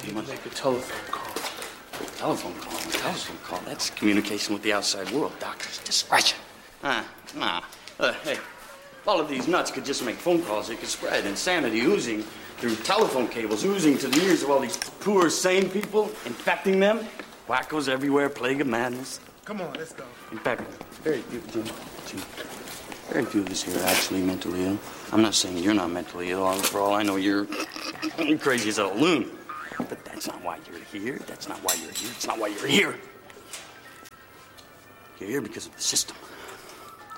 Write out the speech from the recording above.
You must make a telephone call. Telephone call? A telephone call? That's communication with the outside world. Doctor's discretion. Nah. Hey, all of these nuts could just make phone calls. It could spread. Insanity oozing through telephone cables, oozing to the ears of all these poor, sane people, infecting them. Wackos everywhere, plague of madness. Come on, let's go. In fact, very few of us here are actually mentally ill. I'm not saying you're not mentally ill. For all I know, you're crazy as a loon. But that's not why you're here. That's not why you're here. It's not why you're here. You're here because of the system.